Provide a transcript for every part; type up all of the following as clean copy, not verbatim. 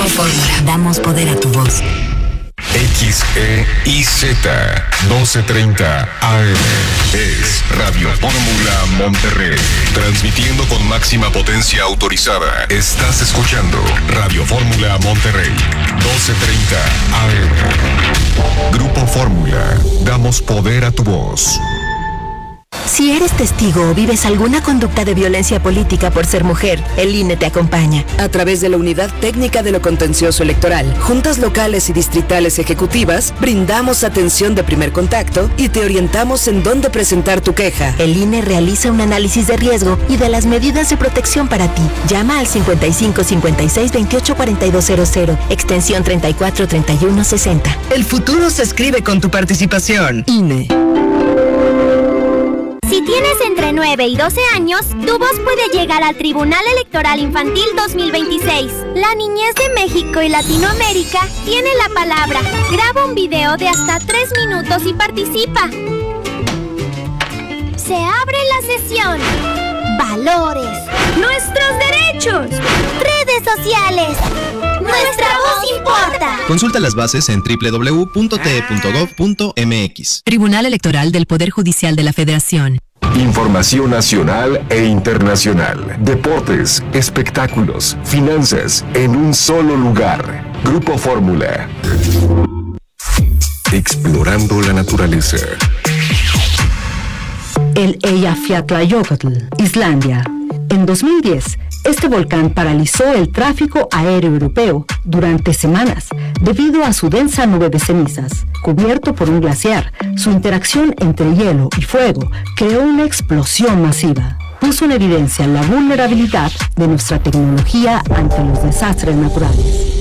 Fórmula. Damos poder a tu voz. XEIZ 1230 AM es Radio Fórmula Monterrey, transmitiendo con máxima potencia autorizada. Estás escuchando Radio Fórmula Monterrey 1230 AM. Grupo Fórmula, damos poder a tu voz. Si eres testigo o vives alguna conducta de violencia política por ser mujer, el INE te acompaña. A través de la Unidad Técnica de lo Contencioso Electoral, juntas locales y distritales ejecutivas, brindamos atención de primer contacto y te orientamos en dónde presentar tu queja. El INE realiza un análisis de riesgo y de las medidas de protección para ti. Llama al 55 56 28 4200, extensión 34 31 60. El futuro se escribe con tu participación. INE. Si tienes entre 9 y 12 años, tu voz puede llegar al Tribunal Electoral Infantil 2026. La niñez de México y Latinoamérica tiene la palabra. Graba un video de hasta 3 minutos y participa. Se abre la sesión. Valores. Nuestros derechos. Redes sociales. Nuestra voz importa. Consulta las bases en www.te.gov.mx. Tribunal Electoral del Poder Judicial de la Federación. Información nacional e internacional. Deportes, espectáculos, finanzas, en un solo lugar. Grupo Fórmula. Explorando la naturaleza. El Eyjafjallajökull, Islandia. En 2010, este volcán paralizó el tráfico aéreo europeo durante semanas debido a su densa nube de cenizas. Cubierto por un glaciar, su interacción entre hielo y fuego creó una explosión masiva. Puso en evidencia la vulnerabilidad de nuestra tecnología ante los desastres naturales.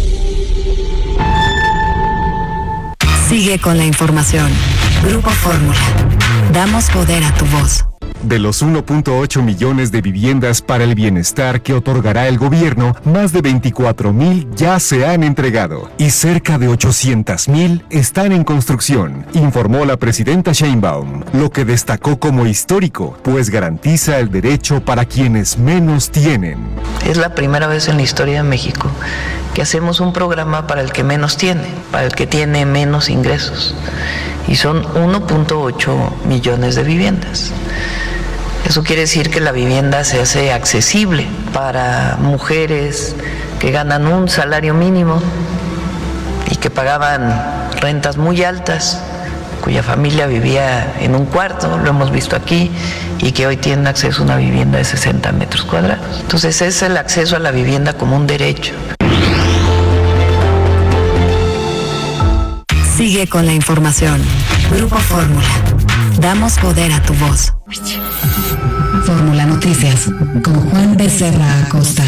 Sigue con la información. Grupo Fórmula. Damos poder a tu voz. De los 1.8 millones de viviendas para el bienestar que otorgará el gobierno, más de 24,000 ya se han entregado y cerca de 800,000 están en construcción, informó la presidenta Sheinbaum, lo que destacó como histórico, pues garantiza el derecho para quienes menos tienen. Es la primera vez en la historia de México que hacemos un programa para el que menos tiene, para el que tiene menos ingresos, y son 1.8 millones de viviendas. Eso quiere decir que la vivienda se hace accesible para mujeres que ganan un salario mínimo y que pagaban rentas muy altas, cuya familia vivía en un cuarto, lo hemos visto aquí, y que hoy tienen acceso a una vivienda de 60 metros cuadrados. Entonces es el acceso a la vivienda como un derecho. Sigue con la información. Grupo Fórmula. Damos poder a tu voz. Fórmula Noticias con Juan Becerra Acosta.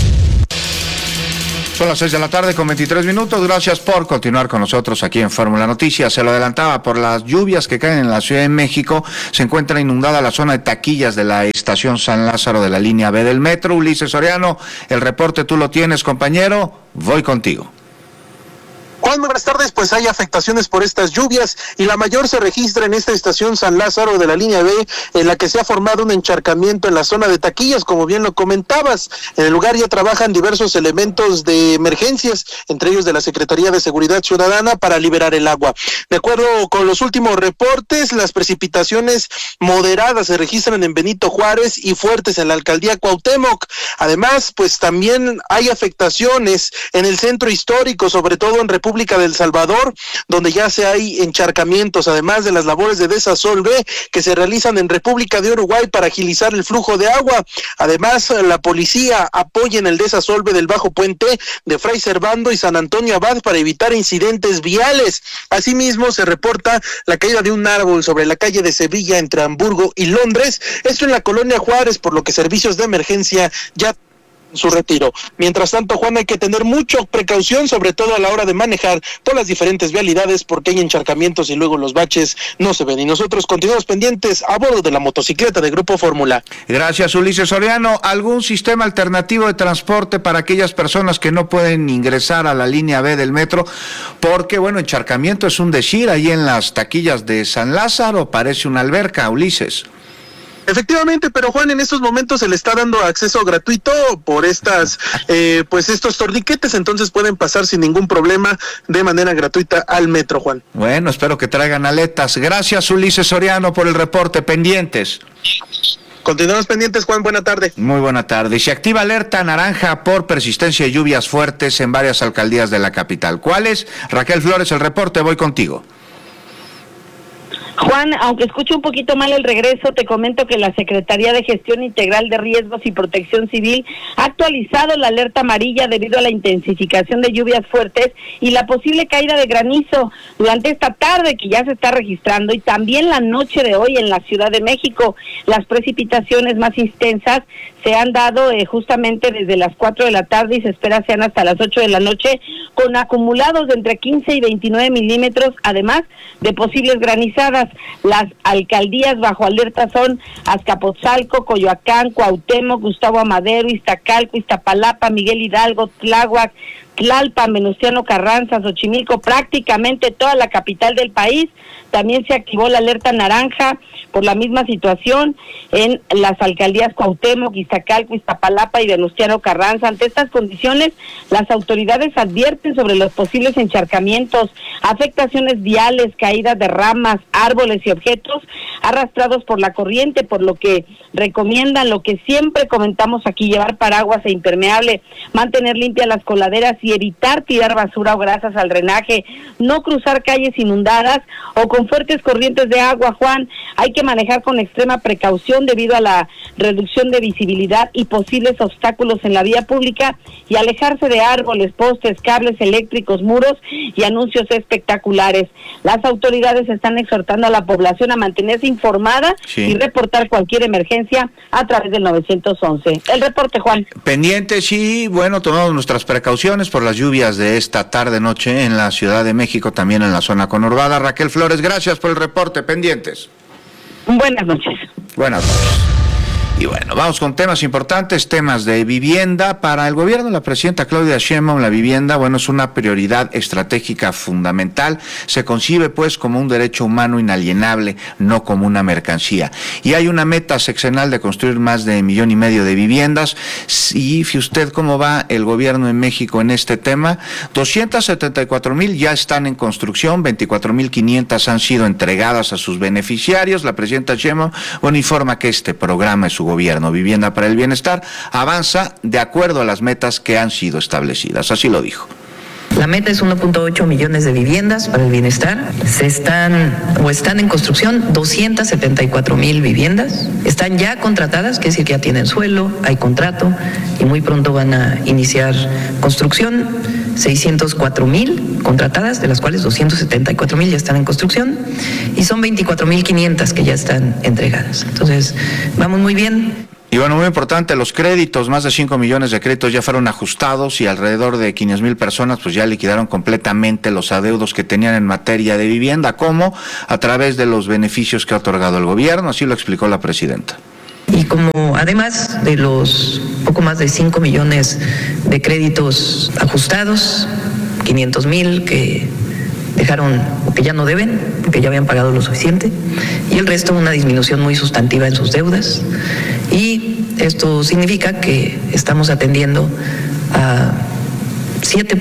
Son las 6 de la tarde con 23 minutos. Gracias por continuar con nosotros aquí en Fórmula Noticias. Se lo adelantaba, por las lluvias que caen en la Ciudad de México, se encuentra inundada la zona de taquillas de la estación San Lázaro de la línea B del metro. Ulises Soriano, el reporte tú lo tienes, compañero. Voy contigo. Juan, buenas tardes. Pues hay afectaciones por estas lluvias y la mayor se registra en esta estación San Lázaro de la línea B, en la que se ha formado un encharcamiento en la zona de taquillas, como bien lo comentabas. En el lugar ya trabajan diversos elementos de emergencias, entre ellos de la Secretaría de Seguridad Ciudadana, para liberar el agua. De acuerdo con los últimos reportes, las precipitaciones moderadas se registran en Benito Juárez y fuertes en la alcaldía Cuauhtémoc. Además, pues también hay afectaciones en el centro histórico, sobre todo en República del Salvador, donde ya se hay encharcamientos, además de las labores de desasolve que se realizan en República de Uruguay para agilizar el flujo de agua. Además, la policía apoya en el desasolve del Bajo Puente de Fray Servando y San Antonio Abad para evitar incidentes viales. Asimismo, se reporta la caída de un árbol sobre la calle de Sevilla entre Hamburgo y Londres, esto en la colonia Juárez, por lo que servicios de emergencia ya su retiro. Mientras tanto, Juan, hay que tener mucha precaución, sobre todo a la hora de manejar todas las diferentes vialidades, porque hay encharcamientos y luego los baches no se ven. Y nosotros continuamos pendientes a bordo de la motocicleta de Grupo Fórmula. Gracias, Ulises Soriano. ¿Algún sistema alternativo de transporte para aquellas personas que no pueden ingresar a la línea B del metro? Porque, bueno, encharcamiento es un decir, ahí en las taquillas de San Lázaro parece una alberca, Ulises. Efectivamente, pero Juan, en estos momentos se le está dando acceso gratuito por estos torniquetes, entonces pueden pasar sin ningún problema de manera gratuita al metro, Juan. Bueno, espero que traigan aletas. Gracias, Ulises Soriano, por el reporte. Pendientes. Continuamos pendientes, Juan. Buena tarde. Muy buena tarde. Se activa alerta naranja por persistencia de lluvias fuertes en varias alcaldías de la capital. ¿Cuáles? Raquel Flores, el reporte. Voy contigo. Juan, aunque escucho un poquito mal el regreso, te comento que la Secretaría de Gestión Integral de Riesgos y Protección Civil ha actualizado la alerta amarilla debido a la intensificación de lluvias fuertes y la posible caída de granizo durante esta tarde que ya se está registrando y también la noche de hoy en la Ciudad de México. Las precipitaciones más intensas se han dado justamente desde las 4 de la tarde y se espera sean hasta las 8 de la noche, con acumulados de entre 15 y 29 milímetros, además de posibles granizadas. Las alcaldías bajo alerta son Azcapotzalco, Coyoacán, Cuauhtémoc, Gustavo Amadero, Iztacalco, Iztapalapa, Miguel Hidalgo, Tláhuac, Tlalpan, Venustiano Carranza, Xochimilco, prácticamente toda la capital del país. También se activó la alerta naranja por la misma situación en las alcaldías Cuauhtémoc, Iztacalco, Iztapalapa y Venustiano Carranza. Ante estas condiciones, las autoridades advierten sobre los posibles encharcamientos, afectaciones viales, caídas de ramas, árboles y objetos arrastrados por la corriente, por lo que recomiendan lo que siempre comentamos aquí: llevar paraguas e impermeable, mantener limpias las coladeras y evitar tirar basura o grasas al drenaje, no cruzar calles inundadas o con fuertes corrientes de agua. Juan, hay que manejar con extrema precaución debido a la reducción de visibilidad y posibles obstáculos en la vía pública y alejarse de árboles, postes, cables eléctricos, muros y anuncios espectaculares. Las autoridades están exhortando a la población a mantenerse informada y reportar cualquier emergencia a través del 911. El reporte, Juan. Pendientes y, bueno, tomamos nuestras precauciones por las lluvias de esta tarde-noche en la Ciudad de México, también en la zona conurbada. Raquel Flores, gracias por el reporte. Pendientes. Buenas noches. Buenas noches. Y bueno, vamos con temas importantes, temas de vivienda. Para el gobierno de la presidenta Claudia Sheinbaum, la vivienda, bueno, es una prioridad estratégica fundamental. Se concibe, pues, como un derecho humano inalienable, no como una mercancía. Y hay una meta sexenal de construir más de 1,5 millones de viviendas. Y fíjese usted cómo va el gobierno en México en este tema. 274,000 ya están en construcción, 24,500 han sido entregadas a sus beneficiarios. La presidenta Sheinbaum, bueno, informa que este programa es su gobierno, Vivienda para el Bienestar, avanza de acuerdo a las metas que han sido establecidas. Así lo dijo. La meta es 1.8 millones de viviendas para el bienestar. Están en construcción 274,000 viviendas. Están ya contratadas, quiere decir que ya tienen suelo, hay contrato y muy pronto van a iniciar construcción. 604,000 contratadas, de las cuales 274,000 ya están en construcción y son 24,500 que ya están entregadas. Entonces, vamos muy bien. Y bueno, muy importante, los créditos, más de 5 millones de créditos ya fueron ajustados y alrededor de 500,000 personas pues ya liquidaron completamente los adeudos que tenían en materia de vivienda, como a través de los beneficios que ha otorgado el gobierno, así lo explicó la presidenta. Y como además de los poco más de 5 millones de créditos ajustados, 500,000 que dejaron o que ya no deben, porque ya habían pagado lo suficiente, y el resto una disminución muy sustantiva en sus deudas. Y esto significa que estamos atendiendo a 7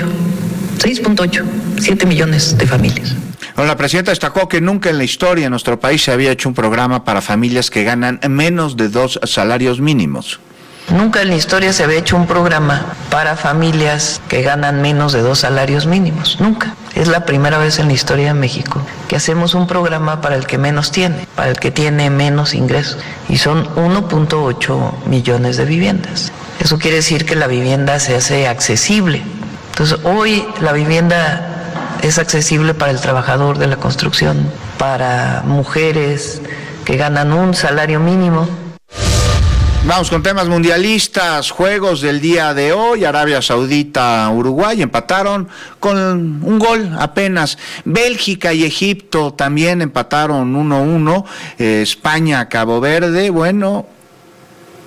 millones de familias. Bueno, la presidenta destacó que nunca en la historia en nuestro país se había hecho un programa para familias que ganan menos de 2 salarios mínimos. Nunca en la historia se había hecho un programa para familias que ganan menos de 2 salarios mínimos. Nunca. Es la primera vez en la historia de México que hacemos un programa para el que menos tiene, para el que tiene menos ingresos. Y son 1.8 millones de viviendas. Eso quiere decir que la vivienda se hace accesible. Entonces, hoy la vivienda es accesible para el trabajador de la construcción, para mujeres que ganan un salario mínimo. Vamos con temas mundialistas, juegos del día de hoy. Arabia Saudita, Uruguay empataron con un gol apenas. Bélgica y Egipto también empataron 1-1. España, Cabo Verde, bueno,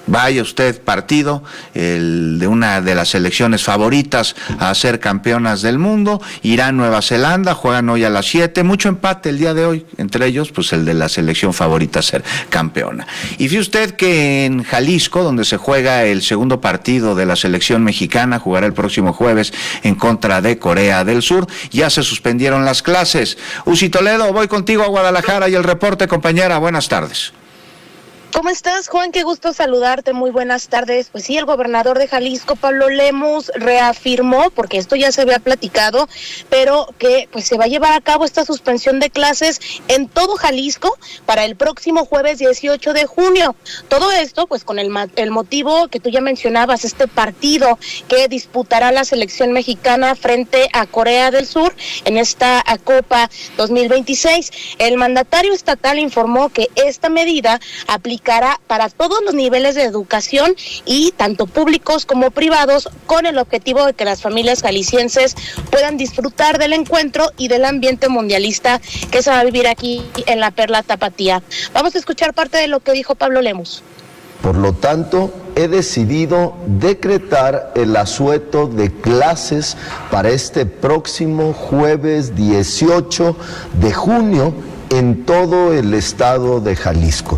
Vaya usted, partido, el de una de las selecciones favoritas a ser campeonas del mundo. Irán, Nueva Zelanda, juegan hoy a las 7, mucho empate el día de hoy, entre ellos pues el de la selección favorita a ser campeona. Y fíjese usted que en Jalisco, donde se juega el segundo partido de la selección mexicana, jugará el próximo jueves en contra de Corea del Sur, ya se suspendieron las clases. Uzi Toledo, voy contigo a Guadalajara y el reporte, compañera, buenas tardes. ¿Cómo estás, Juan? Qué gusto saludarte, muy buenas tardes. Pues sí, el gobernador de Jalisco, Pablo Lemus, reafirmó, porque esto ya se había platicado, pero que pues se va a llevar a cabo esta suspensión de clases en todo Jalisco para el próximo jueves 18 de junio. Todo esto pues con el motivo que tú ya mencionabas, este partido que disputará la selección mexicana frente a Corea del Sur en esta Copa 2026. El mandatario estatal informó que esta medida aplicará para todos los niveles de educación y tanto públicos como privados, con el objetivo de que las familias jaliscienses puedan disfrutar del encuentro y del ambiente mundialista que se va a vivir aquí en la Perla Tapatía. Vamos a escuchar parte de lo que dijo Pablo Lemus. Por lo tanto, he decidido decretar el asueto de clases para este próximo jueves 18 de junio en todo el estado de Jalisco.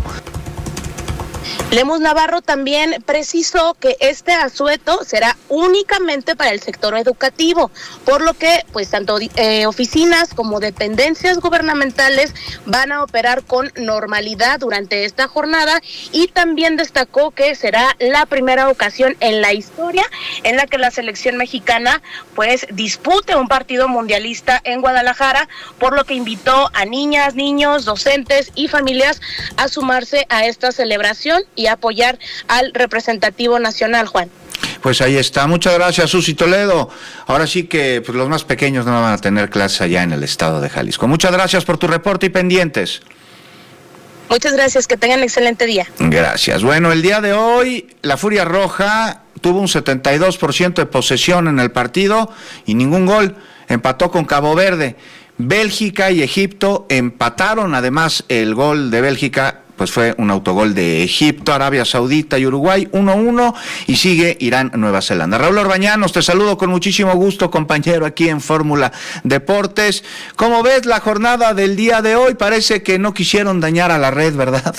Lemus Navarro también precisó que este asueto será únicamente para el sector educativo, por lo que pues tanto oficinas como dependencias gubernamentales van a operar con normalidad durante esta jornada, y también destacó que será la primera ocasión en la historia en la que la selección mexicana pues dispute un partido mundialista en Guadalajara, por lo que invitó a niñas, niños, docentes y familias a sumarse a esta celebración y apoyar al representativo nacional, Juan. Pues ahí está, muchas gracias, Uzi Toledo. Ahora sí que pues, los más pequeños no van a tener clases allá en el estado de Jalisco. Muchas gracias por tu reporte y pendientes. Muchas gracias, que tengan un excelente día. Gracias. Bueno, el día de hoy la Furia Roja tuvo un 72% de posesión en el partido y ningún gol. Empató con Cabo Verde. Bélgica y Egipto empataron, además el gol de Bélgica pues fue un autogol de Egipto, Arabia Saudita y Uruguay, 1-1, y sigue Irán, Nueva Zelanda. Raúl Orbañanos, te saludo con muchísimo gusto, compañero, aquí en Fórmula Deportes. ¿Cómo ves la jornada del día de hoy? Parece que no quisieron dañar a la red, ¿verdad?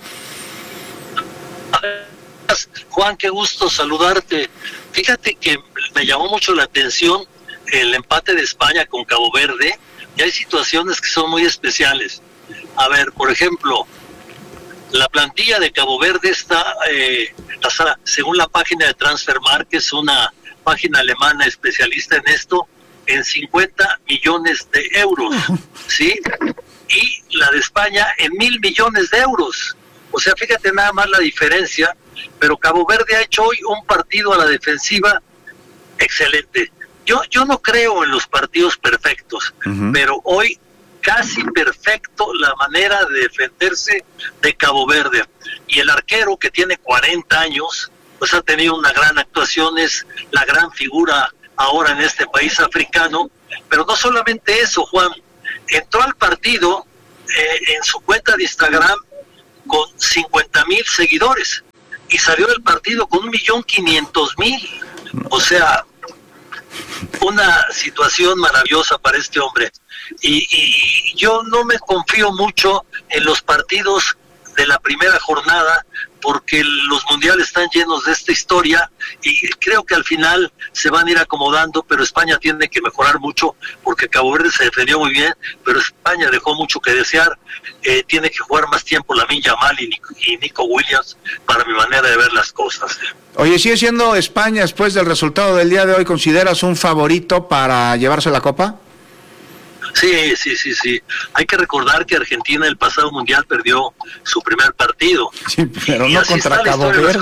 Juan, qué gusto saludarte. Fíjate que me llamó mucho la atención el empate de España con Cabo Verde, y hay situaciones que son muy especiales. A ver, por ejemplo, la plantilla de Cabo Verde está, según la página de Transfermarkt, que es una página alemana especialista en esto, en 50 millones de euros, ¿sí? Y la de España en 1,000 millones de euros. O sea, fíjate nada más la diferencia, pero Cabo Verde ha hecho hoy un partido a la defensiva excelente. Yo no creo en los partidos perfectos, pero hoy casi perfecto la manera de defenderse de Cabo Verde. Y el arquero, que tiene 40 años, pues ha tenido una gran actuación, es la gran figura ahora en este país africano. Pero no solamente eso, Juan, entró al partido en su cuenta de Instagram con 50,000 seguidores y salió del partido con 1,500,000. O sea, una situación maravillosa para este hombre. Y yo no me confío mucho en los partidos de la primera jornada, porque los mundiales están llenos de esta historia y creo que al final se van a ir acomodando, pero España tiene que mejorar mucho, porque Cabo Verde se defendió muy bien, pero España dejó mucho que desear. Tiene que jugar más tiempo Lamine Yamal y Nico Williams, para mi manera de ver las cosas. Oye, ¿sigue siendo España, después del resultado del día de hoy, consideras un favorito para llevarse la Copa? Sí. Hay que recordar que Argentina el pasado mundial perdió su primer partido. Sí, pero no contra Cabo Verde.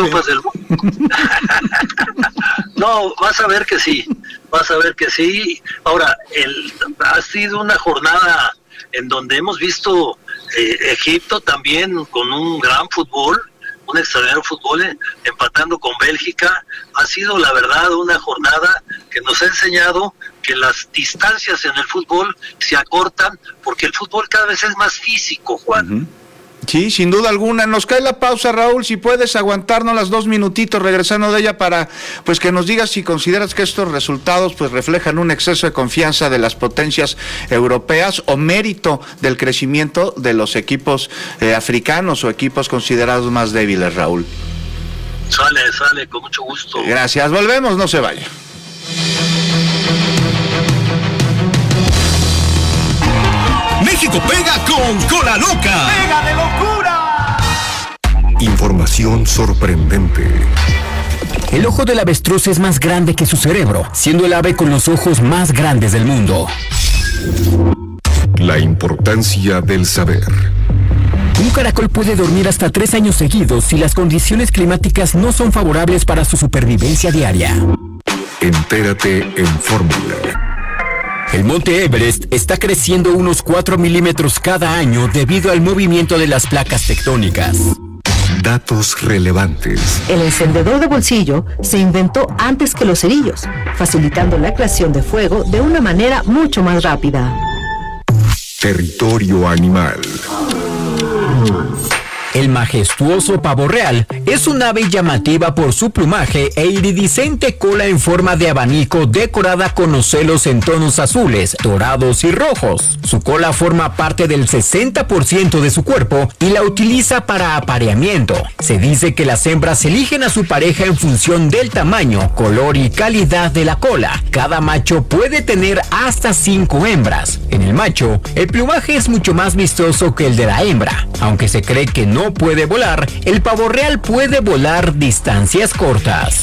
No, vas a ver que sí. Ahora, ha sido una jornada en donde hemos visto Egipto también con un gran fútbol, un extraordinario fútbol, empatando con Bélgica. Ha sido, la verdad, una jornada que nos ha enseñado que las distancias en el fútbol se acortan, porque el fútbol cada vez es más físico, Juan. Sí, sin duda alguna. Nos cae la pausa, Raúl, si puedes aguantarnos las 2 minutitos regresando de ella para pues que nos digas si consideras que estos resultados pues reflejan un exceso de confianza de las potencias europeas o mérito del crecimiento de los equipos africanos o equipos considerados más débiles, Raúl. Sale, con mucho gusto. Gracias, volvemos, no se vaya. México pega con Cola Loca. ¡Pega de locura! Información sorprendente. El ojo del avestruz es más grande que su cerebro, siendo el ave con los ojos más grandes del mundo. La importancia del saber. Un caracol puede dormir hasta 3 años seguidos si las condiciones climáticas no son favorables para su supervivencia diaria. Entérate en Fórmula. El monte Everest está creciendo unos 4 milímetros cada año debido al movimiento de las placas tectónicas. Datos relevantes. El encendedor de bolsillo se inventó antes que los cerillos, facilitando la creación de fuego de una manera mucho más rápida. Territorio animal. El majestuoso pavo real es un ave llamativa por su plumaje e iridiscente cola en forma de abanico decorada con ocelos en tonos azules, dorados y rojos. Su cola forma parte del 60% de su cuerpo y la utiliza para apareamiento. Se dice que las hembras eligen a su pareja en función del tamaño, color y calidad de la cola. Cada macho puede tener hasta 5 hembras. En el macho, el plumaje es mucho más vistoso que el de la hembra. Aunque se cree que no puede volar, el pavo real puede volar distancias cortas.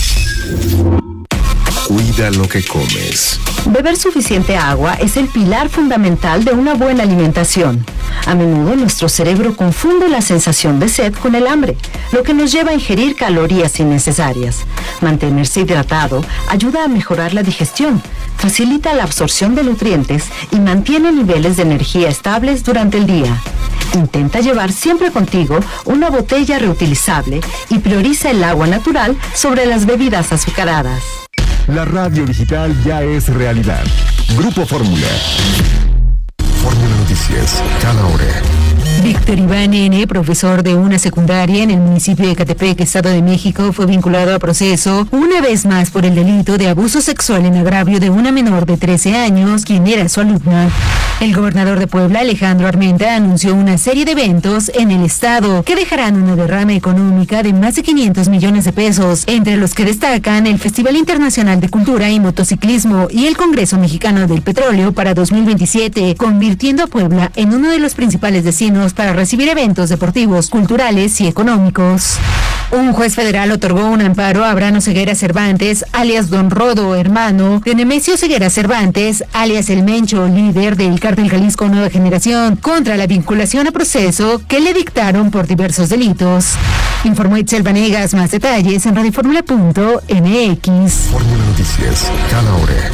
Cuida lo que comes. Beber suficiente agua es el pilar fundamental de una buena alimentación. A menudo nuestro cerebro confunde la sensación de sed con el hambre, lo que nos lleva a ingerir calorías innecesarias. Mantenerse hidratado ayuda a mejorar la digestión, facilita la absorción de nutrientes y mantiene niveles de energía estables durante el día. Intenta llevar siempre contigo una botella reutilizable y prioriza el agua natural sobre las bebidas azucaradas. La radio digital ya es realidad. Grupo Fórmula. Fórmula Noticias, cada hora. Víctor Iván N., profesor de una secundaria en el municipio de Ecatepec, Estado de México, fue vinculado a proceso una vez más por el delito de abuso sexual en agravio de una menor de 13 años, quien era su alumna. El gobernador de Puebla, Alejandro Armenta, anunció una serie de eventos en el estado que dejarán una derrama económica de más de 500 millones de pesos, entre los que destacan el Festival Internacional de Cultura y Motociclismo y el Congreso Mexicano del Petróleo para 2027, convirtiendo a Puebla en uno de los principales destinos para recibir eventos deportivos, culturales y económicos. Un juez federal otorgó un amparo a Abraham Ceguera Cervantes, alias Don Rodo, hermano de Nemesio Ceguera Cervantes, alias El Mencho, líder del Cártel Jalisco Nueva Generación, contra la vinculación a proceso que le dictaron por diversos delitos. Informó Itzel Vanegas. Más detalles en radioformula.mx. Fórmula Noticias, cada hora.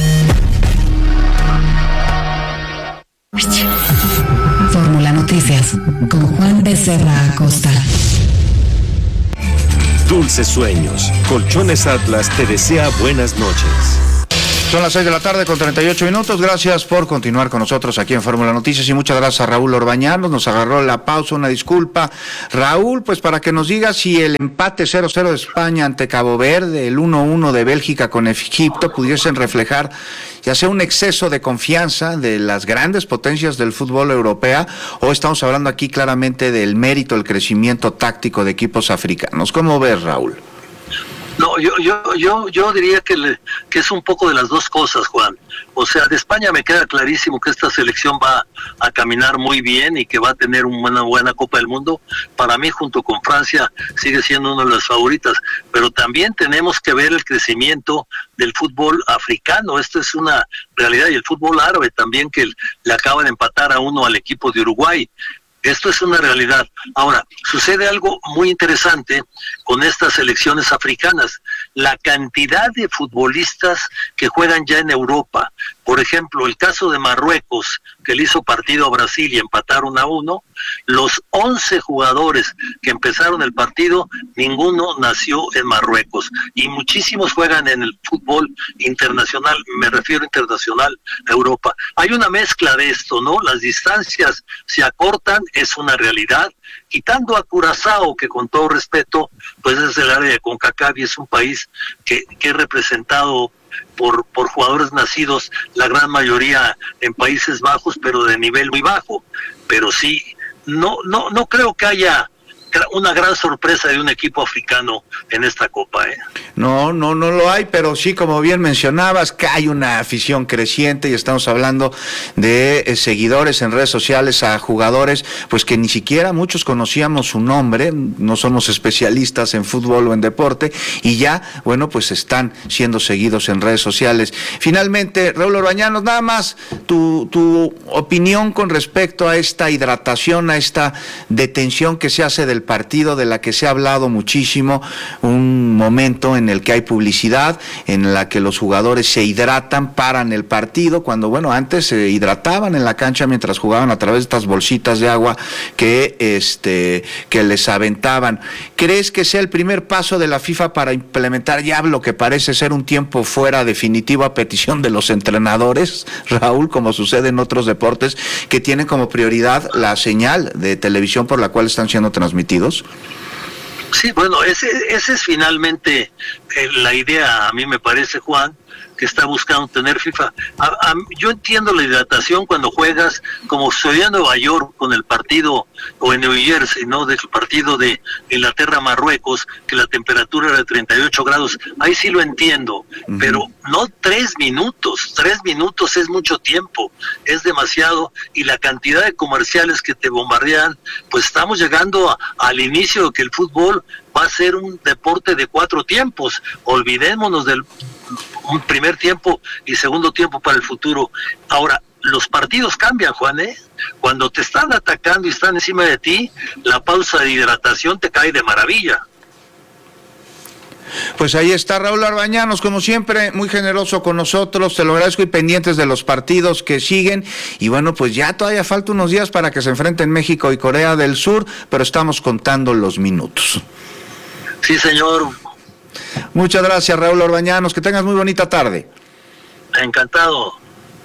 Fórmula Noticias con Juan Becerra Acosta. Dulces sueños. Colchones Atlas te desea buenas noches. Son las 6 de la tarde con 38 minutos. Gracias por continuar con nosotros aquí en Fórmula Noticias y muchas gracias a Raúl Orbañanos. Nos agarró la pausa, una disculpa. Raúl, pues para que nos diga si el empate 0-0 de España ante Cabo Verde, el 1-1 de Bélgica con Egipto pudiesen reflejar ya sea un exceso de confianza de las grandes potencias del fútbol europeo o estamos hablando aquí claramente del mérito, el crecimiento táctico de equipos africanos. ¿Cómo ves, Raúl? No, yo diría que es un poco de las dos cosas, Juan. O sea, de España me queda clarísimo que esta selección va a caminar muy bien y que va a tener una buena Copa del Mundo. Para mí, junto con Francia, sigue siendo una de las favoritas. Pero también tenemos que ver el crecimiento del fútbol africano. Esto es una realidad. Y el fútbol árabe también, que le acaba de empatar a 1 al equipo de Uruguay. Esto es una realidad. Ahora, sucede algo muy interesante con estas selecciones africanas. La cantidad de futbolistas que juegan ya en Europa, Por ejemplo, el caso de Marruecos, que le hizo partido a Brasil y empataron 1-1, los 11 jugadores que empezaron el partido, ninguno nació en Marruecos, y muchísimos juegan en el fútbol internacional, me refiero internacional a Europa. Hay una mezcla de esto, ¿no? Las distancias se acortan, es una realidad, quitando a Curazao, que con todo respeto, pues es el área de CONCACAF y es un país que es representado por jugadores nacidos, la gran mayoría en Países Bajos, pero de nivel muy bajo. Pero sí, no creo que haya una gran sorpresa de un equipo africano en esta Copa, ¿eh? No lo hay, pero sí, como bien mencionabas, que hay una afición creciente y estamos hablando de seguidores en redes sociales a jugadores, pues que ni siquiera muchos conocíamos su nombre, no somos especialistas en fútbol o en deporte, y ya, bueno, pues están siendo seguidos en redes sociales. Finalmente, Raúl Orbañanos, nada más tu opinión con respecto a esta hidratación, a esta detención que se hace del partido, de la que se ha hablado muchísimo, un momento en el que hay publicidad, en la que los jugadores se hidratan, paran el partido, cuando bueno, antes se hidrataban en la cancha mientras jugaban a través de estas bolsitas de agua que les aventaban. ¿Crees que sea el primer paso de la FIFA para implementar ya lo que parece ser un tiempo fuera definitivo a petición de los entrenadores, Raúl, como sucede en otros deportes, que tienen como prioridad la señal de televisión por la cual están siendo transmitidos? Sí, bueno, ese es finalmente la idea, a mí me parece, Juan, que está buscando tener FIFA. Yo entiendo la hidratación cuando juegas, como sucedió en Nueva York con el partido, o en New Jersey, ¿no?, del partido de Inglaterra-Marruecos, que la temperatura era de 38 grados, ahí sí lo entiendo, pero no 3 minutos, 3 minutos es mucho tiempo, es demasiado, y la cantidad de comerciales que te bombardean, pues estamos llegando al inicio de que el fútbol va a ser un deporte de 4 tiempos, olvidémonos del un primer tiempo y segundo tiempo para el futuro. Ahora, los partidos cambian, Juan, ¿eh? Cuando te están atacando y están encima de ti, la pausa de hidratación te cae de maravilla. Pues ahí está Raúl Orbañanos, como siempre, muy generoso con nosotros, te lo agradezco, y pendientes de los partidos que siguen, y bueno, pues ya todavía falta unos días para que se enfrenten México y Corea del Sur, pero estamos contando los minutos. Sí, señor. Muchas gracias, Raúl Orbañanos, que tengas muy bonita tarde. Encantado.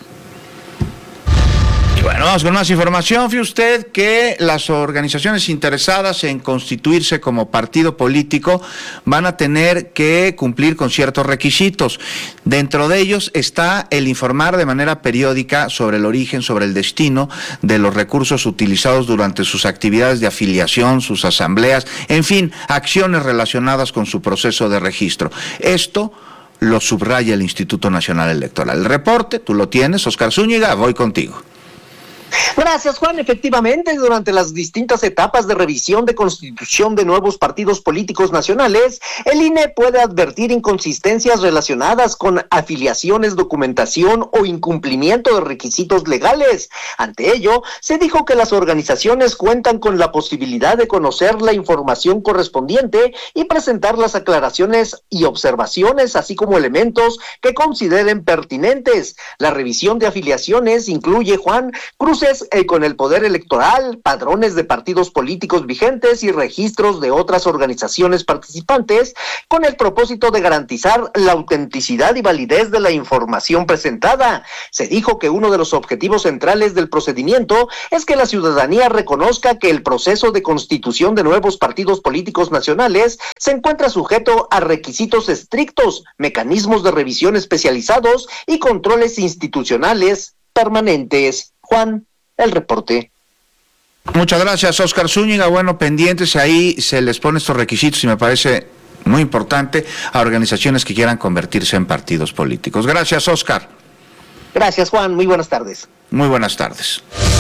Y bueno, vamos con más información. Fíjese usted que las organizaciones interesadas en constituirse como partido político van a tener que cumplir con ciertos requisitos. Dentro de ellos está el informar de manera periódica sobre el origen, sobre el destino de los recursos utilizados durante sus actividades de afiliación, sus asambleas, en fin, acciones relacionadas con su proceso de registro. Esto lo subraya el Instituto Nacional Electoral. El reporte, tú lo tienes, Oscar Zúñiga, voy contigo. Gracias, Juan. Efectivamente, durante las distintas etapas de revisión de constitución de nuevos partidos políticos nacionales, el INE puede advertir inconsistencias relacionadas con afiliaciones, documentación o incumplimiento de requisitos legales. Ante ello, se dijo que las organizaciones cuentan con la posibilidad de conocer la información correspondiente y presentar las aclaraciones y observaciones, así como elementos que consideren pertinentes. La revisión de afiliaciones incluye, Juan, cruces con el poder electoral, padrones de partidos políticos vigentes y registros de otras organizaciones participantes, con el propósito de garantizar la autenticidad y validez de la información presentada. Se dijo que uno de los objetivos centrales del procedimiento es que la ciudadanía reconozca que el proceso de constitución de nuevos partidos políticos nacionales se encuentra sujeto a requisitos estrictos, mecanismos de revisión especializados y controles institucionales permanentes. Juan, el reporte. Muchas gracias, Oscar Zúñiga. Bueno, pendientes, ahí se les pone estos requisitos y me parece muy importante a organizaciones que quieran convertirse en partidos políticos. Gracias, Oscar. Gracias, Juan. Muy buenas tardes. Muy buenas tardes.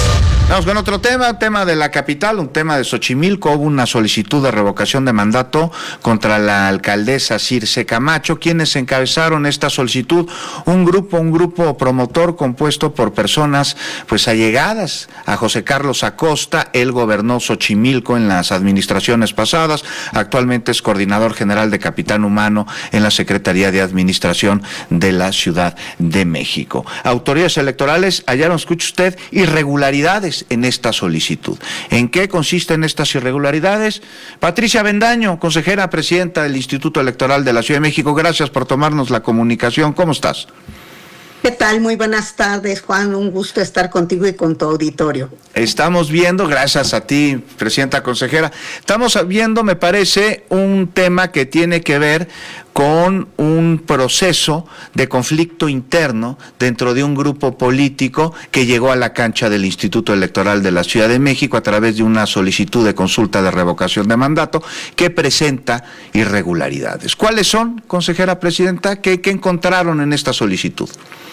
Vamos con otro tema, un tema de la capital, un tema de Xochimilco. Hubo una solicitud de revocación de mandato contra la alcaldesa Circe Camacho. Quienes encabezaron esta solicitud, un grupo promotor compuesto por personas pues allegadas a José Carlos Acosta. Él gobernó Xochimilco en las administraciones pasadas, actualmente es coordinador general de Capital Humano en la Secretaría de Administración de la Ciudad de México. Autoridades electorales hallaron, escuche usted, irregularidades en esta solicitud. ¿En qué consisten estas irregularidades? Patricia Bendaño, consejera presidenta del Instituto Electoral de la Ciudad de México, gracias por tomarnos la comunicación. ¿Cómo estás? ¿Qué tal? Muy buenas tardes, Juan. Un gusto estar contigo y con tu auditorio. Estamos viendo, gracias a ti, presidenta consejera, estamos viendo, me parece, un tema que tiene que ver con un proceso de conflicto interno dentro de un grupo político que llegó a la cancha del Instituto Electoral de la Ciudad de México a través de una solicitud de consulta de revocación de mandato que presenta irregularidades. ¿Cuáles son, consejera presidenta? ¿Qué encontraron en esta solicitud?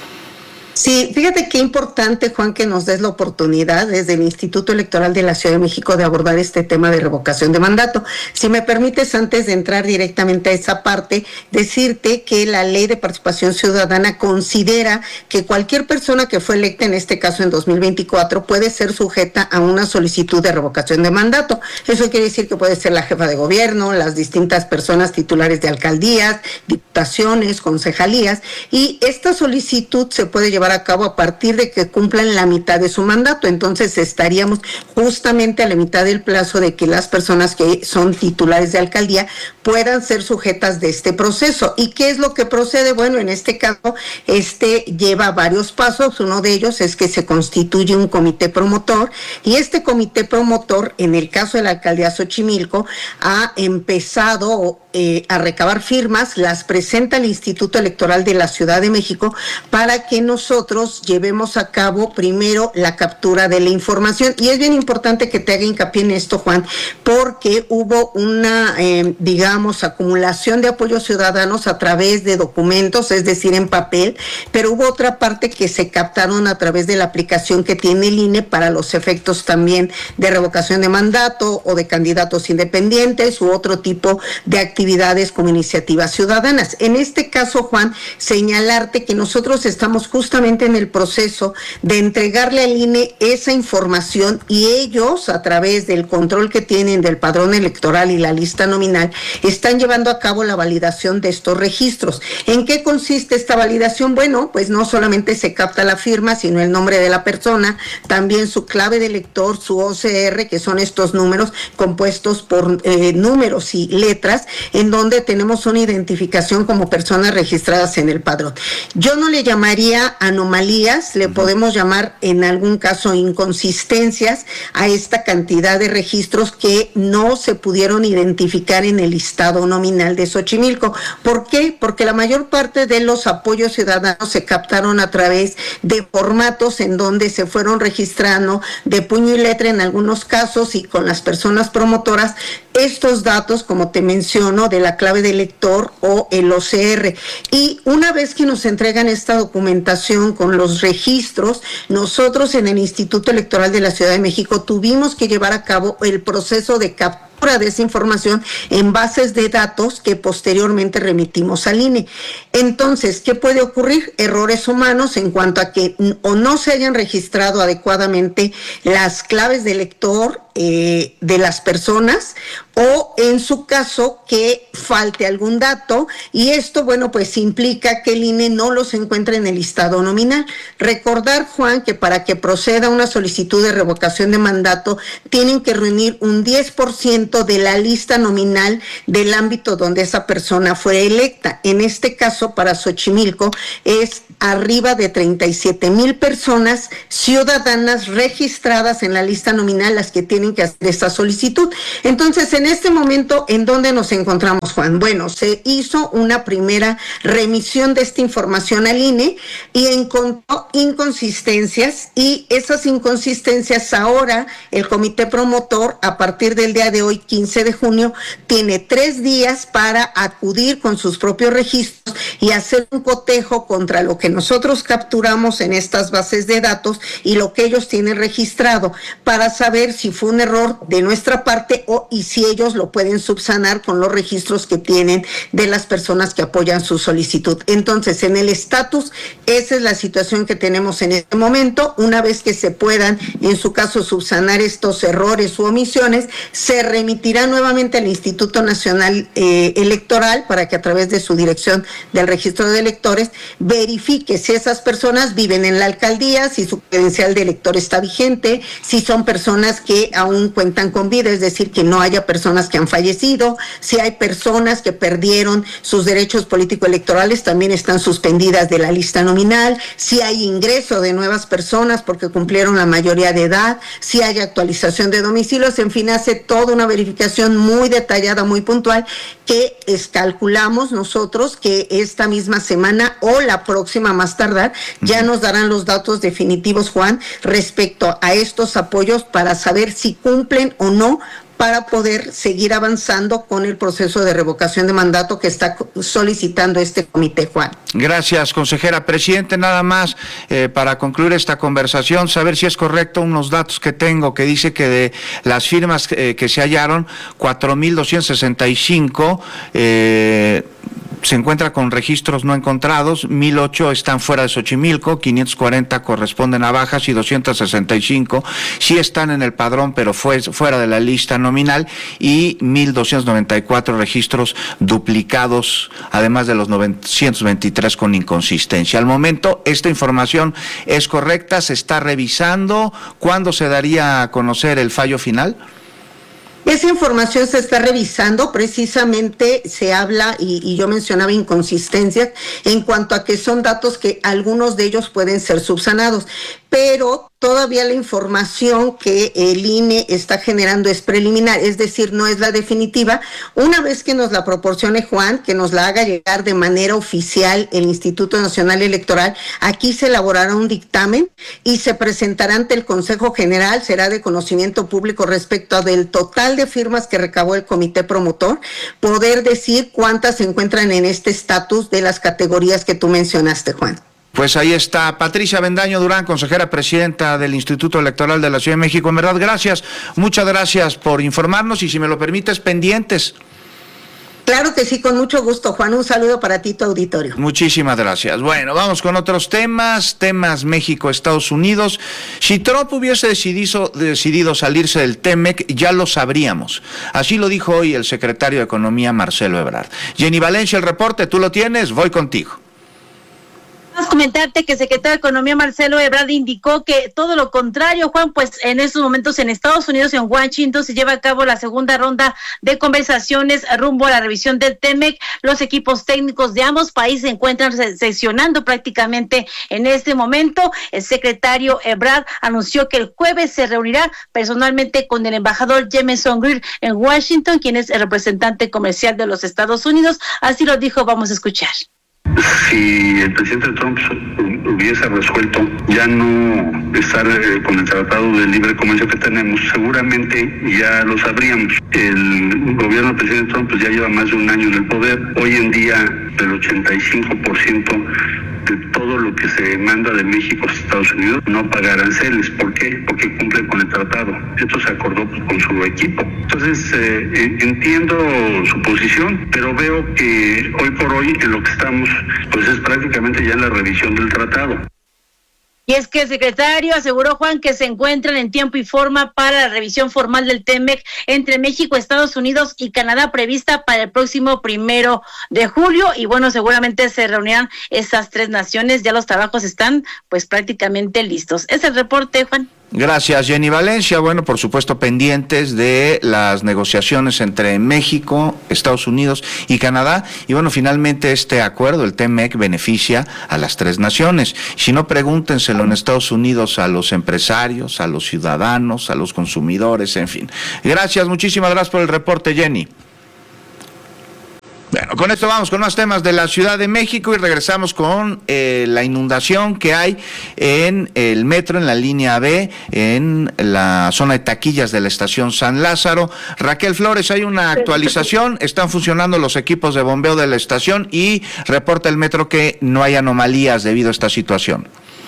Sí, fíjate qué importante, Juan, que nos des la oportunidad desde el Instituto Electoral de la Ciudad de México de abordar este tema de revocación de mandato. Si me permites, antes de entrar directamente a esa parte, decirte que la Ley de Participación Ciudadana considera que cualquier persona que fue electa, en este caso en 2024, puede ser sujeta a una solicitud de revocación de mandato. Eso quiere decir que puede ser la jefa de gobierno, las distintas personas titulares de alcaldías, diputaciones, concejalías, y esta solicitud se puede llevar a cabo a partir de que cumplan la mitad de su mandato. Entonces estaríamos justamente a la mitad del plazo de que las personas que son titulares de alcaldía puedan ser sujetas de este proceso. ¿Y qué es lo que procede? Bueno, en este caso, lleva varios pasos. Uno de ellos es que se constituye un comité promotor, y este comité promotor, en el caso de la alcaldía Xochimilco, ha empezado a recabar firmas, las presenta el Instituto Electoral de la Ciudad de México para que nosotros llevemos a cabo primero la captura de la información. Y es bien importante que te haga hincapié en esto, Juan, porque hubo una, acumulación de apoyos ciudadanos a través de documentos, es decir, en papel, pero hubo otra parte que se captaron a través de la aplicación que tiene el INE para los efectos también de revocación de mandato o de candidatos independientes u otro tipo de actividades como iniciativas ciudadanas. En este caso, Juan, señalarte que nosotros estamos justamente en el proceso de entregarle al INE esa información, y ellos, a través del control que tienen del padrón electoral y la lista nominal, están llevando a cabo la validación de estos registros. ¿En qué consiste esta validación? Bueno, pues no solamente se capta la firma, sino el nombre de la persona, también su clave de lector, su OCR, que son estos números compuestos por números y letras, en donde tenemos una identificación como personas registradas en el padrón. Yo no le llamaría anomalías, le podemos llamar en algún caso inconsistencias a esta cantidad de registros que no se pudieron identificar en el listado nominal de Xochimilco. ¿Por qué? Porque la mayor parte de los apoyos ciudadanos se captaron a través de formatos en donde se fueron registrando de puño y letra en algunos casos, y con las personas promotoras estos datos, como te menciono, de la clave de lector o el OCR. Y una vez que nos entregan esta documentación con los registros, nosotros en el Instituto Electoral de la Ciudad de México tuvimos que llevar a cabo el proceso de captura de esa información en bases de datos que posteriormente remitimos al INE. Entonces, ¿qué puede ocurrir? Errores humanos en cuanto a que o no se hayan registrado adecuadamente las claves de lector de las personas, o en su caso que falte algún dato, y esto, bueno, pues implica que el INE no los encuentra en el listado nominal. Recordar, Juan, que para que proceda una solicitud de revocación de mandato tienen que reunir un 10% de la lista nominal del ámbito donde esa persona fue electa. En este caso, para Xochimilco, es arriba de 37,000 personas ciudadanas registradas en la lista nominal las que tienen tienen que hacer esta solicitud. Entonces, en este momento, ¿en dónde nos encontramos, Juan? Bueno, se hizo una primera remisión de esta información al INE y encontró inconsistencias, y esas inconsistencias ahora el comité promotor, a partir del día de hoy, 15 de junio, tiene 3 días para acudir con sus propios registros y hacer un cotejo contra lo que nosotros capturamos en estas bases de datos y lo que ellos tienen registrado, para saber si fue un error de nuestra parte y si ellos lo pueden subsanar con los registros que tienen de las personas que apoyan su solicitud. Entonces, en el estatus, esa es la situación que tenemos en este momento. Una vez que se puedan, en su caso, subsanar estos errores u omisiones, se remitirá nuevamente al Instituto Nacional Electoral para que, a través de su dirección del registro de electores, verifique si esas personas viven en la alcaldía, si su credencial de elector está vigente, si son personas que aún cuentan con vida, es decir, que no haya personas que han fallecido, si hay personas que perdieron sus derechos político-electorales, también están suspendidas de la lista nominal, si hay ingreso de nuevas personas porque cumplieron la mayoría de edad, si hay actualización de domicilios, en fin, hace toda una verificación muy detallada, muy puntual, que calculamos nosotros que esta misma semana o la próxima más tardar ya nos darán los datos definitivos, Juan, respecto a estos apoyos para saber si cumplen o no, para poder seguir avanzando con el proceso de revocación de mandato que está solicitando este comité, Juan. Gracias, consejera. Presidente, nada más para concluir esta conversación, saber si es correcto unos datos que tengo, que dice que de las firmas que se hallaron, 4,265 se encuentra con registros no encontrados, 1,008 están fuera de Xochimilco, 540 corresponden a bajas y 265 sí están en el padrón, pero fuera de la lista nominal, y 1,294 registros duplicados, además de los 923 con inconsistencia. Al momento, esta información es correcta, se está revisando. ¿Cuándo se daría a conocer el fallo final? Esa información se está revisando, precisamente se habla, y yo mencionaba inconsistencias, en cuanto a que son datos que algunos de ellos pueden ser subsanados, pero todavía la información que el INE está generando es preliminar, es decir, no es la definitiva. Una vez que nos la proporcione, Juan, que nos la haga llegar de manera oficial el Instituto Nacional Electoral, aquí se elaborará un dictamen y se presentará ante el Consejo General, será de conocimiento público respecto del total de firmas que recabó el comité promotor, poder decir cuántas se encuentran en este estatus de las categorías que tú mencionaste, Juan. Pues ahí está Patricia Avendaño Durán, consejera presidenta del Instituto Electoral de la Ciudad de México. En verdad, gracias, muchas gracias por informarnos, y si me lo permites, pendientes. Claro que sí, con mucho gusto, Juan. Un saludo para ti, tu auditorio. Muchísimas gracias. Bueno, vamos con otros temas México, Estados Unidos. Si Trump hubiese decidido salirse del TEMEC, ya lo sabríamos. Así lo dijo hoy el secretario de Economía, Marcelo Ebrard. Jenny Valencia, el reporte, tú lo tienes, voy contigo. Vamos a comentarte que el secretario de Economía, Marcelo Ebrard, indicó que todo lo contrario, Juan, pues en estos momentos en Estados Unidos, en Washington, se lleva a cabo la segunda ronda de conversaciones rumbo a la revisión del TEMEC. Los equipos técnicos de ambos países se encuentran sesionando prácticamente en este momento. El secretario Ebrard anunció que el jueves se reunirá personalmente con el embajador Jameson Greer en Washington, quien es el representante comercial de los Estados Unidos. Así lo dijo, vamos a escuchar. Si el presidente Trump hubiese resuelto ya no estar con el tratado de libre comercio que tenemos, seguramente ya lo sabríamos. El gobierno del presidente Trump pues ya lleva más de un año en el poder. Hoy en día el 85% de todo lo que se manda de México a Estados Unidos no paga aranceles. ¿Por qué? Porque cumple con el tratado. Esto se acordó con su equipo. Entonces, entiendo su posición, pero veo que hoy por hoy en lo que estamos, pues es prácticamente ya en la revisión del tratado. Y es que el secretario aseguró, Juan, que se encuentran en tiempo y forma para la revisión formal del TEMEC entre México, Estados Unidos y Canadá, prevista para el próximo 1 de julio. Y bueno, seguramente se reunirán esas tres naciones. Ya los trabajos están pues prácticamente listos. Es el reporte, Juan. Gracias, Jenny Valencia. Bueno, por supuesto, pendientes de las negociaciones entre México, Estados Unidos y Canadá. Y bueno, finalmente este acuerdo, el TMEC, beneficia a las tres naciones. Si no, pregúntenselo en Estados Unidos a los empresarios, a los ciudadanos, a los consumidores, en fin. Gracias, muchísimas gracias por el reporte, Jenny. Bueno, con esto vamos con más temas de la Ciudad de México y regresamos con la inundación que hay en el metro, en la línea B, en la zona de taquillas de la estación San Lázaro. Raquel Flores, hay una actualización, están funcionando los equipos de bombeo de la estación y reporta el metro que no hay anomalías debido a esta situación.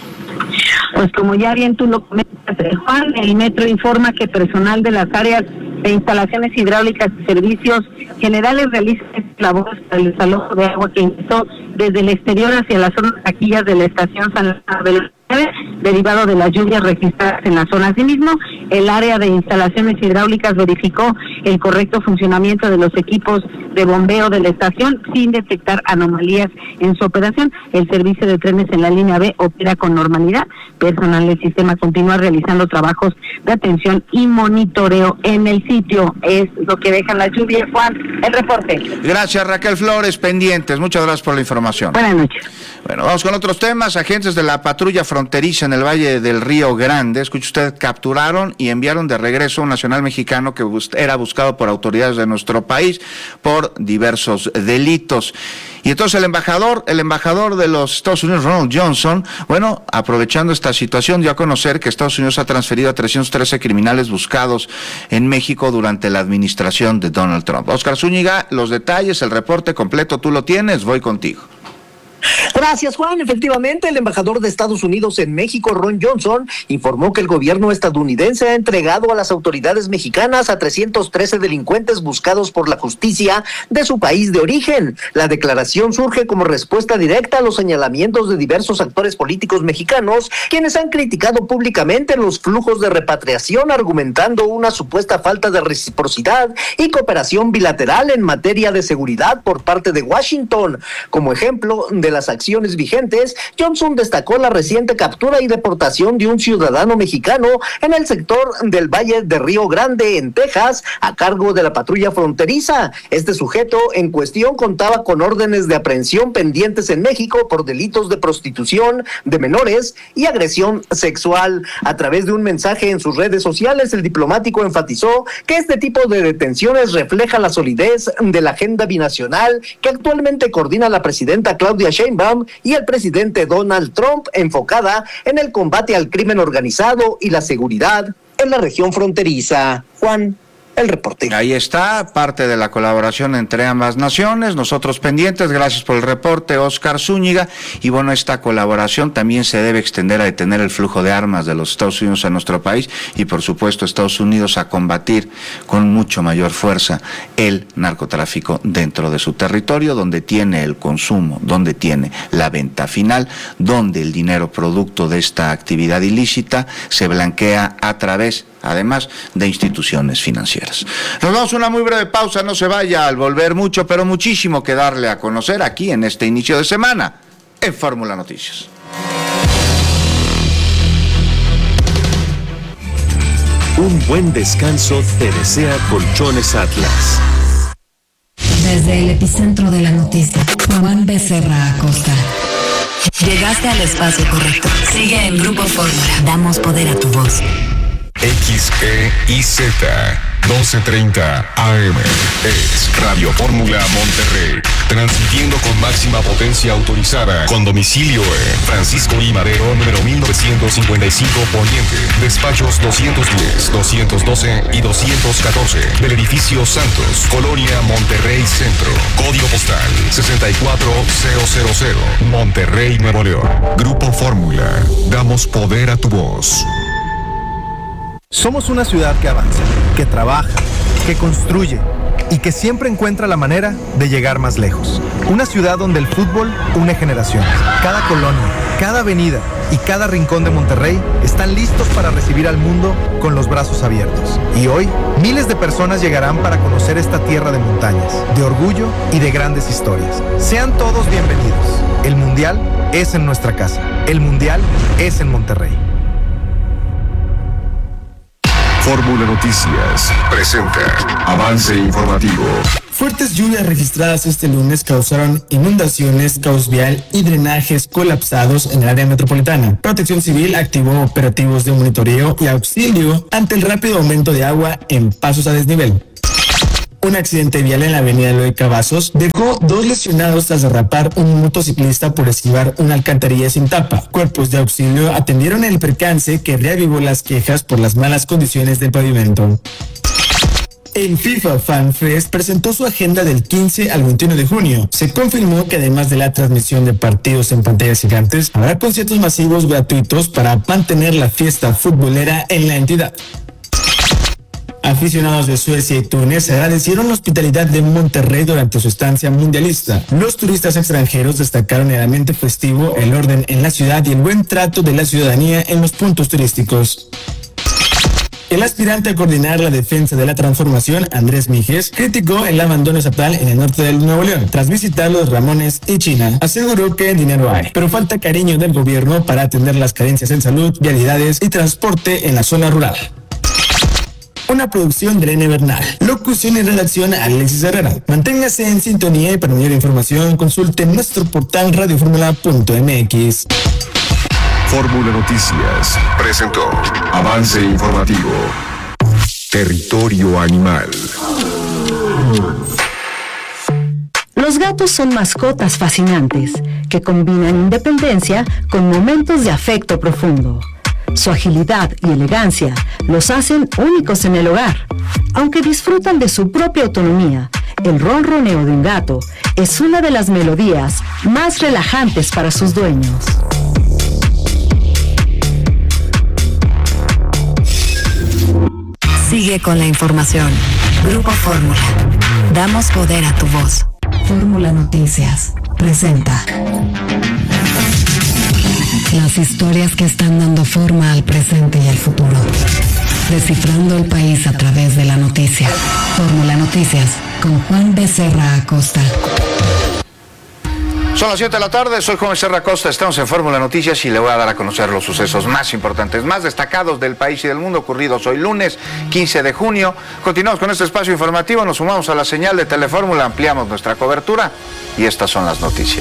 Pues como ya bien tú lo comentas, Juan, el metro informa que personal de las áreas de instalaciones hidráulicas y servicios generales realizan labores para el desalojo de agua que ingresó desde el exterior hacia la zona de taquillas de la estación San Lázaro de la derivado de las lluvias registradas en la zona. Asimismo, el área de instalaciones hidráulicas verificó el correcto funcionamiento de los equipos de bombeo de la estación sin detectar anomalías en su operación. El servicio de trenes en la línea B opera con normalidad. Personal del sistema continúa realizando trabajos de atención y monitoreo en el sitio. Es lo que dejan las lluvias. Juan, el reporte. Gracias, Raquel Flores, pendientes. Muchas gracias por la información. Buenas noches. Bueno, vamos con otros temas. Agentes de la patrulla fronteriza en el Valle del Río Grande, escuche usted, capturaron y enviaron de regreso a un nacional mexicano que era buscado por autoridades de nuestro país por diversos delitos. Y entonces el embajador de los Estados Unidos, Ronald Johnson, bueno, aprovechando esta situación, dio a conocer que Estados Unidos ha transferido a 313 criminales buscados en México durante la administración de Donald Trump. Oscar Zúñiga, los detalles, el reporte completo, tú lo tienes, voy contigo. Gracias, Juan. Efectivamente, el embajador de Estados Unidos en México, Ron Johnson, informó que el gobierno estadounidense ha entregado a las autoridades mexicanas a 313 delincuentes buscados por la justicia de su país de origen. La declaración surge como respuesta directa a los señalamientos de diversos actores políticos mexicanos, quienes han criticado públicamente los flujos de repatriación, argumentando una supuesta falta de reciprocidad y cooperación bilateral en materia de seguridad por parte de Washington. Como ejemplo de las acciones vigentes, Johnson destacó la reciente captura y deportación de un ciudadano mexicano en el sector del Valle de Río Grande, en Texas, a cargo de la patrulla fronteriza. Este sujeto en cuestión contaba con órdenes de aprehensión pendientes en México por delitos de prostitución de menores y agresión sexual. A través de un mensaje en sus redes sociales, el diplomático enfatizó que este tipo de detenciones refleja la solidez de la agenda binacional que actualmente coordina la presidenta Claudia Sheinbaum y el presidente Donald Trump, enfocada en el combate al crimen organizado y la seguridad en la región fronteriza. Juan, el reporte. Ahí está, parte de la colaboración entre ambas naciones, nosotros pendientes, gracias por el reporte, Oscar Zúñiga, y bueno, esta colaboración también se debe extender a detener el flujo de armas de los Estados Unidos a nuestro país y por supuesto Estados Unidos a combatir con mucho mayor fuerza el narcotráfico dentro de su territorio, donde tiene el consumo, donde tiene la venta final, donde el dinero producto de esta actividad ilícita se blanquea a través además de instituciones financieras. Nos vamos a una muy breve pausa, no se vaya, al volver mucho, pero muchísimo que darle a conocer aquí en este inicio de semana en Fórmula Noticias. Un buen descanso te desea Colchones Atlas. Desde el epicentro de la noticia, Juan Becerra Acosta. Llegaste al espacio correcto. Sigue en Grupo Fórmula. Damos poder a tu voz. XEIZ 1230 AM es Radio Fórmula Monterrey, transmitiendo con máxima potencia autorizada, con domicilio en Francisco I. Madero, número 1955 Poniente, despachos 210, 212 y 214 del edificio Santos, Colonia Monterrey Centro, código postal 64000, Monterrey, Nuevo León. Grupo Fórmula, damos poder a tu voz. Somos una ciudad que avanza, que trabaja, que construye y que siempre encuentra la manera de llegar más lejos. Una ciudad donde el fútbol une generaciones. Cada colonia, cada avenida y cada rincón de Monterrey están listos para recibir al mundo con los brazos abiertos. Y hoy, miles de personas llegarán para conocer esta tierra de montañas, de orgullo y de grandes historias. Sean todos bienvenidos. El Mundial es en nuestra casa. El Mundial es en Monterrey. Fórmula Noticias presenta Avance Informativo. Fuertes lluvias registradas este lunes causaron inundaciones, caos vial y drenajes colapsados en el área metropolitana. Protección Civil activó operativos de monitoreo y auxilio ante el rápido aumento de agua en pasos a desnivel. Un accidente vial en la avenida Eloy Cavazos dejó 2 lesionados tras derrapar un motociclista por esquivar una alcantarilla sin tapa. Cuerpos de auxilio atendieron el percance que reavivó las quejas por las malas condiciones del pavimento. El FIFA Fan Fest presentó su agenda del 15 al 21 de junio. Se confirmó que además de la transmisión de partidos en pantallas gigantes, habrá conciertos masivos gratuitos para mantener la fiesta futbolera en la entidad. Aficionados de Suecia y Túnez agradecieron la hospitalidad de Monterrey durante su estancia mundialista. Los turistas extranjeros destacaron el ambiente festivo, el orden en la ciudad y el buen trato de la ciudadanía en los puntos turísticos. El aspirante a coordinar la defensa de la transformación, Andrés Mijes, criticó el abandono estatal en el norte del Nuevo León. Tras visitar los Ramones y China, aseguró que dinero hay, pero falta cariño del gobierno para atender las carencias en salud, vialidades y transporte en la zona rural. Una producción de Irene Bernal. Locución y redacción Alexis Herrera. Manténgase en sintonía y para mayor información consulte nuestro portal radioformula.mx. Fórmula Noticias presentó Avance Informativo. Territorio Animal. Los gatos son mascotas fascinantes que combinan independencia con momentos de afecto profundo. Su agilidad y elegancia los hacen únicos en el hogar. Aunque disfrutan de su propia autonomía, el ronroneo de un gato es una de las melodías más relajantes para sus dueños. Sigue con la información. Grupo Fórmula. Damos poder a tu voz. Fórmula Noticias presenta las historias que están dando forma al presente y al futuro. Descifrando el país a través de la noticia. Fórmula Noticias con Juan Becerra Acosta. Son las 7 de la tarde, soy Juan Becerra Acosta, estamos en Fórmula Noticias y le voy a dar a conocer los sucesos más importantes, más destacados del país y del mundo ocurridos hoy lunes 15 de junio. Continuamos con este espacio informativo, nos sumamos a la señal de Telefórmula, ampliamos nuestra cobertura y estas son las noticias.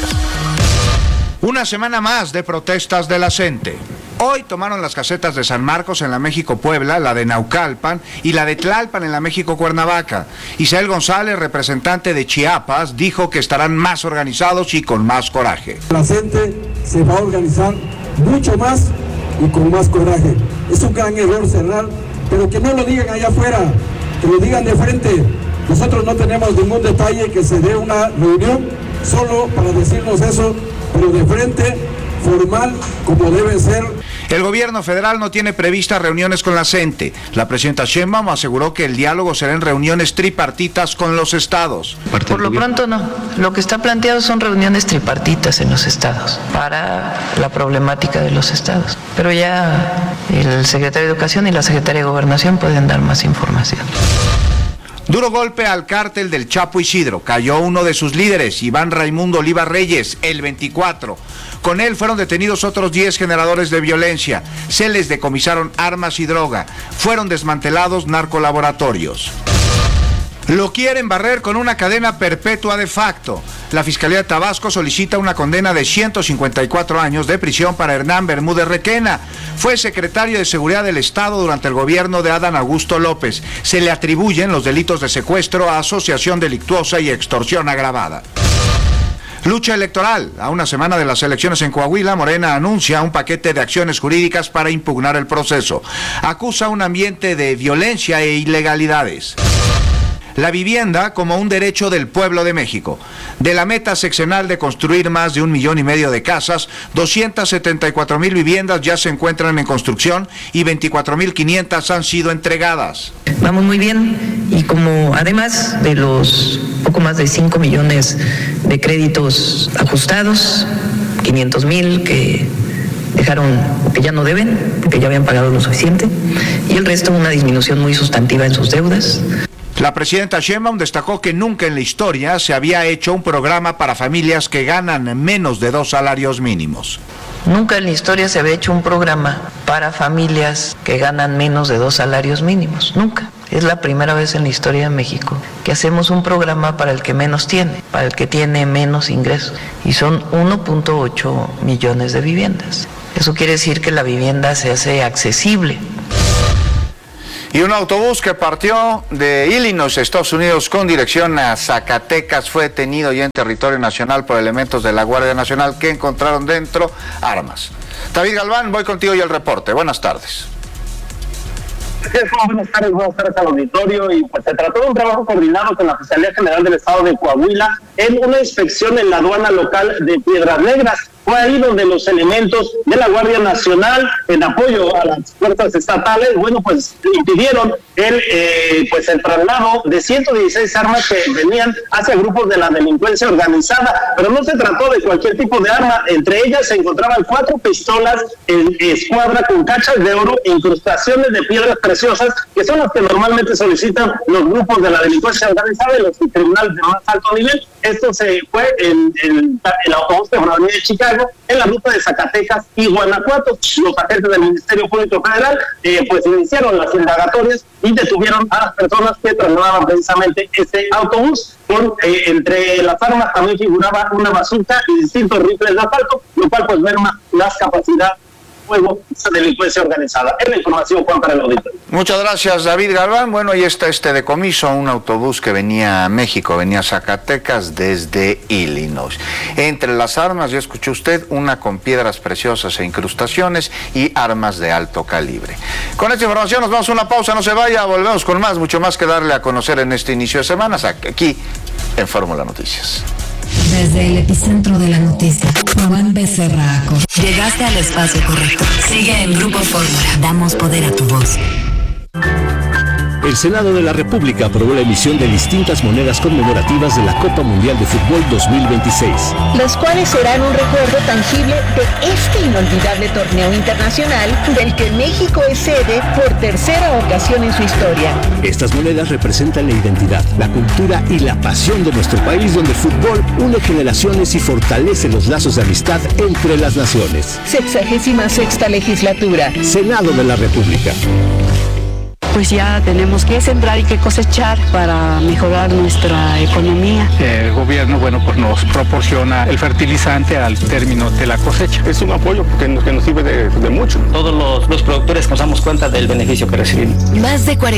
Una semana más de protestas de la CENTE. Hoy tomaron las casetas de San Marcos en la México-Puebla, la de Naucalpan y la de Tlalpan en la México-Cuernavaca. Isael González, representante de Chiapas, dijo que estarán más organizados y con más coraje. La CENTE se va a organizar mucho más y con más coraje. Es un gran error cerrar, pero que no lo digan allá afuera, que lo digan de frente. Nosotros no tenemos ningún detalle que se dé una reunión solo para decirnos eso, pero de frente, formal, como debe ser. El gobierno federal no tiene previstas reuniones con la CENTE. La presidenta Sheinbaum aseguró que el diálogo será en reuniones tripartitas con los estados. Por lo pronto no. Lo que está planteado son reuniones tripartitas en los estados para la problemática de los estados. Pero ya el secretario de Educación y la secretaria de Gobernación pueden dar más información. Duro golpe al cártel del Chapo Isidro. Cayó uno de sus líderes, Iván Raimundo Oliva Reyes, el 24. Con él fueron detenidos otros 10 generadores de violencia. Se les decomisaron armas y droga. Fueron desmantelados narcolaboratorios. Lo quieren barrer con una cadena perpetua de facto. La Fiscalía de Tabasco solicita una condena de 154 años de prisión para Hernán Bermúdez Requena. Fue secretario de Seguridad del Estado durante el gobierno de Adán Augusto López. Se le atribuyen los delitos de secuestro, asociación delictuosa y extorsión agravada. Lucha electoral. A una semana de las elecciones en Coahuila, Morena anuncia un paquete de acciones jurídicas para impugnar el proceso. Acusa un ambiente de violencia e ilegalidades. La vivienda como un derecho del pueblo de México. De la meta seccional de construir más de 1,5 millones de casas, 274,000 viviendas ya se encuentran en construcción y 24,500 han sido entregadas. Vamos muy bien y como además de los poco más de 5 millones de créditos ajustados, 500,000 que dejaron, que ya no deben, porque ya habían pagado lo suficiente, y el resto una disminución muy sustantiva en sus deudas. La presidenta Sheinbaum destacó que nunca en la historia se había hecho un programa para familias que ganan menos de 2 salarios mínimos. Nunca en la historia se había hecho un programa para familias que ganan menos de 2 salarios mínimos. Nunca. Es la primera vez en la historia de México que hacemos un programa para el que menos tiene, para el que tiene menos ingresos. Y son 1.8 millones de viviendas. Eso quiere decir que la vivienda se hace accesible. Y un autobús que partió de Illinois, Estados Unidos, con dirección a Zacatecas, fue detenido ya en territorio nacional por elementos de la Guardia Nacional que encontraron dentro armas. David Galván, voy contigo y el reporte. Buenas tardes. Buenas tardes al auditorio. Y pues se trató de un trabajo coordinado con la Fiscalía General del Estado de Coahuila en una inspección en la aduana local de Piedras Negras. Fue ahí donde los elementos de la Guardia Nacional, en apoyo a las fuerzas estatales, pues impidieron el traslado de 116 armas que venían hacia grupos de la delincuencia organizada, pero no se trató de cualquier tipo de arma. Entre ellas se encontraban 4 pistolas en escuadra con cachas de oro e incrustaciones de piedras preciosas, que son las que normalmente solicitan los grupos de la delincuencia organizada y los tribunales de más alto nivel. Esto se fue en el autobús de la Avenida de Chicago, en la ruta de Zacatecas y Guanajuato. Los agentes del Ministerio Público Federal iniciaron las indagatorias y detuvieron a las personas que trasladaban precisamente este autobús. Entre las armas también figuraba una bazooka y distintos rifles de asalto, lo cual merma las capacidades fuego, esa delincuencia organizada. Es la información, Juan, para el auditorio. Muchas gracias, David Galván. Bueno, ahí está este decomiso, un autobús que venía a México, venía a Zacatecas desde Illinois. Entre las armas, ya escuchó usted, una con piedras preciosas e incrustaciones y armas de alto calibre. Con esta información nos vamos a una pausa, no se vaya, volvemos con más, mucho más que darle a conocer en este inicio de semana, aquí en Fórmula Noticias. Desde el epicentro de la noticia, Juan Becerra Acosta. Llegaste al espacio correcto. Sigue en Grupo Fórmula. Damos poder a tu voz. El Senado de la República aprobó la emisión de distintas monedas conmemorativas de la Copa Mundial de Fútbol 2026. Las cuales serán un recuerdo tangible de este inolvidable torneo internacional del que México es sede por tercera ocasión en su historia. Estas monedas representan la identidad, la cultura y la pasión de nuestro país, donde el fútbol une generaciones y fortalece los lazos de amistad entre las naciones. 66ª legislatura. Senado de la República. Pues ya tenemos que sembrar y que cosechar para mejorar nuestra economía. El gobierno, pues nos proporciona el fertilizante al término de la cosecha. Es un apoyo que nos sirve de mucho. Todos los productores nos damos cuenta del beneficio que recibimos. Más de 40